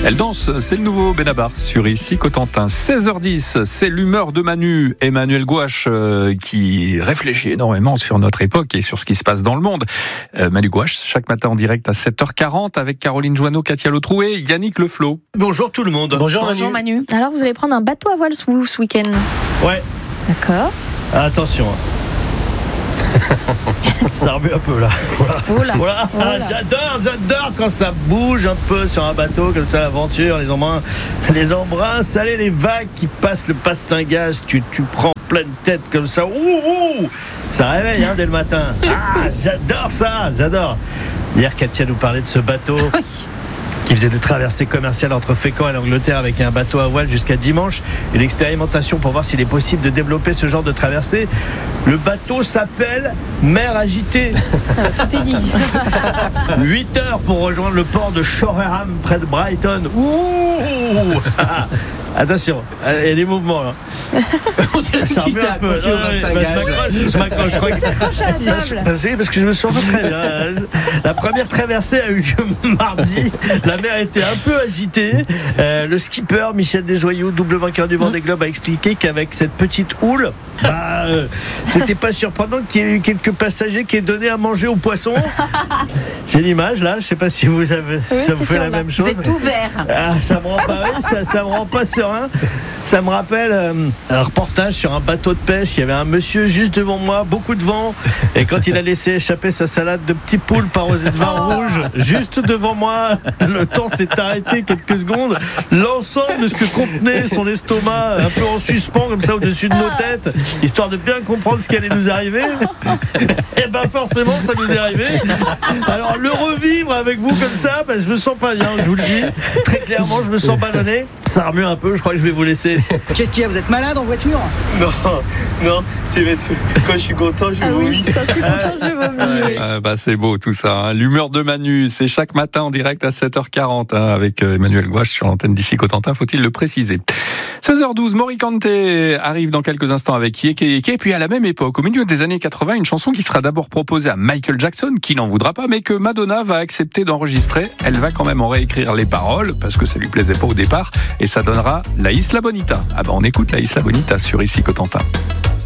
Elle danse, c'est le nouveau Benabar sur ici Cotentin. 16h10, c'est l'humeur de Manu, Emmanuel Gouache, qui réfléchit énormément sur notre époque et sur ce qui se passe dans le monde. Manu Gouache, chaque matin en direct à 7h40 avec Caroline Joanneau, Katia Lautroué et Yannick Leflot. Bonjour tout le monde. Bonjour Manu. Alors vous allez prendre un bateau à voile ce week-end? Ouais. D'accord. Attention. Ça remue un peu là. Voilà. Oula. J'adore quand ça bouge un peu sur un bateau comme ça, l'aventure, les embruns salés, les vagues qui passent le pastingage, tu prends pleine tête comme ça. Ouh, ça réveille dès le matin. J'adore ça, j'adore. Hier Katia nous parlait de ce bateau. Qui faisait des traversées commerciales entre Fécamp et l'Angleterre avec un bateau à voile jusqu'à dimanche. Une expérimentation pour voir s'il est possible de développer ce genre de traversée. Le bateau s'appelle Mer Agitée. Tout est dit. 8 heures pour rejoindre le port de Shoreham près de Brighton. Ouh. Attention, il y a des mouvements là. Ça remue un peu. Je m'accroche. Je crois que parce que je me sens pas très bien. La première traversée a eu lieu mardi. La mer était un peu agitée. Le skipper Michel Desjoyaux, double vainqueur du Vendée Globe, a expliqué qu'avec cette petite houle, c'était pas surprenant qu'il y ait eu quelques passagers qui aient donné à manger aux poissons. J'ai l'image là. Je sais pas si vous avez, ça vous fait la même chose. Vous êtes tout vert. Ça me rend pas, ça me rend pas serein. Ça me rappelle un reportage sur un bateau de pêche. Il y avait un monsieur juste devant moi, beaucoup de vent, et quand il a laissé échapper sa salade de petits poules arrosée de vin rouge juste devant moi, le temps s'est arrêté quelques secondes. L'ensemble de ce que contenait son estomac, un peu en suspens comme ça au-dessus de nos têtes, histoire de bien comprendre ce qui allait nous arriver. Et forcément ça nous est arrivé. Alors le revivre avec vous comme ça, je me sens pas bien, je vous le dis très clairement, je me sens ballonné. Ça remue un peu, je crois que je vais vous laisser. Qu'est-ce qu'il y a, vous êtes malade en voiture? Non, c'est parce que quand je suis content, je vomis. C'est beau tout ça. L'humeur de Manu, c'est chaque matin en direct à 7h40 avec Emmanuel Gouache sur l'antenne d'ici Cotentin, faut-il le préciser. 16h12, Morikante arrive dans quelques instants avec Yeke Yeke. Et puis à la même époque, au milieu des années 80, une chanson qui sera d'abord proposée à Michael Jackson, qui n'en voudra pas, mais que Madonna va accepter d'enregistrer. Elle va quand même en réécrire les paroles, parce que ça lui plaisait pas au départ, et ça donnera La Isla Bonita. On écoute La Isla Bonita sur ici Cotentin.